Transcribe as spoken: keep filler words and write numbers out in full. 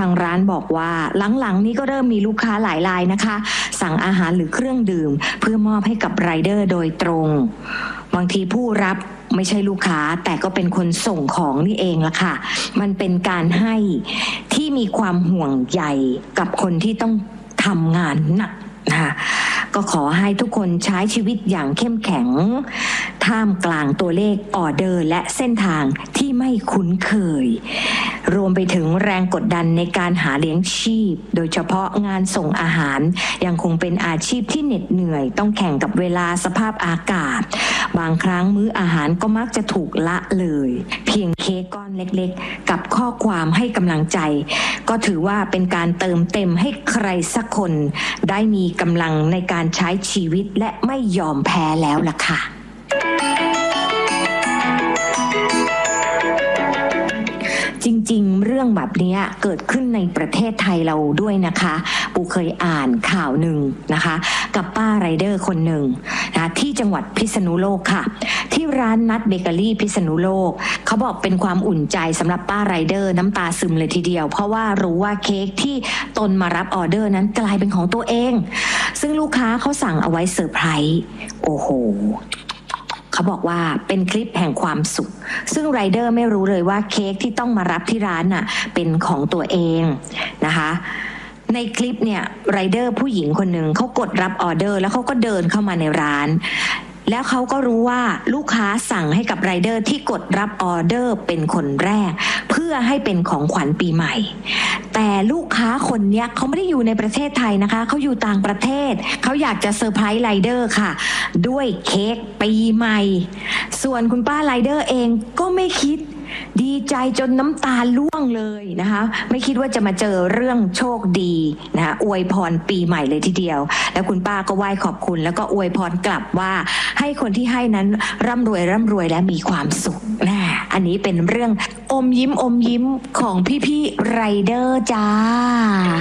างร้านบอกว่าหลังๆนี้ก็เริ่มมีลูกค้าหลายรายนะคะสั่งอาหารหรือเครื่องดื่มเพื่อมอบให้กับไรเดอร์โดยตรงบางทีผู้รับไม่ใช่ลูกค้าแต่ก็เป็นคนส่งของนี่เองล่ะค่ะมันเป็นการให้ที่มีความห่วงใยกับคนที่ต้องทำงานหนักนะคะก็ขอให้ทุกคนใช้ชีวิตอย่างเข้มแข็งท่ามกลางตัวเลขออเดอร์และเส้นทางที่ไม่คุ้นเคยรวมไปถึงแรงกดดันในการหาเลี้ยงชีพโดยเฉพาะงานส่งอาหารยังคงเป็นอาชีพที่เหน็ดเหนื่อยต้องแข่งกับเวลาสภาพอากาศบางครั้งมื้ออาหารก็มักจะถูกละเลยเพียงเค้กก้อนเล็กๆกับข้อความให้กำลังใจก็ถือว่าเป็นการเติมเต็มให้ใครสักคนได้มีกำลังในการใช้ชีวิตและไม่ยอมแพ้แล้วล่ะค่ะจริงๆเรื่องแบบนี้เกิดขึ้นในประเทศไทยเราด้วยนะคะปูเคยอ่านข่าวหนึ่งนะคะกับป้าไรเดอร์คนหนึ่งนะที่จังหวัดพิษณุโลกค่ะที่ร้านนัดเบเกอรี่พิษณุโลกเขาบอกเป็นความอุ่นใจสำหรับป้าไรเดอร์น้ำตาซึมเลยทีเดียวเพราะว่ารู้ว่าเค้กที่ตนมารับออเดอร์นั้นกลายเป็นของตัวเองซึ่งลูกค้าเขาสั่งเอาไว้เซอร์ไพรส์โอ้โหเขาบอกว่าเป็นคลิปแห่งความสุขซึ่งไรเดอร์ไม่รู้เลยว่าเค้กที่ต้องมารับที่ร้านน่ะเป็นของตัวเองนะคะในคลิปเนี่ยไรเดอร์ผู้หญิงคนหนึ่งเขากดรับออเดอร์แล้วเขาก็เดินเข้ามาในร้านแล้วเขาก็รู้ว่าลูกค้าสั่งให้กับไรเดอร์ที่กดรับออเดอร์เป็นคนแรกเพื่อให้เป็นของขวัญปีใหม่แต่ลูกค้าคนนี้เขาไม่ได้อยู่ในประเทศไทยนะคะเขาอยู่ต่างประเทศเขาอยากจะเซอร์ไพรส์ไรเดอร์ค่ะด้วยเค้กปีใหม่ส่วนคุณป้าไรเดอร์เองก็ไม่คิดดีใจจนน้ำตาล่วงเลยนะคะไม่คิดว่าจะมาเจอเรื่องโชคดีนะคะอวยพรปีใหม่เลยทีเดียวแล้วคุณป้าก็ไหว้ขอบคุณแล้วก็อวยพรกลับว่าให้คนที่ให้นั้นร่ำรวยร่ำรวยและมีความสุขนะอันนี้เป็นเรื่องอมยิ้มอมยิ้มของพี่ๆไรเดอร์จ้า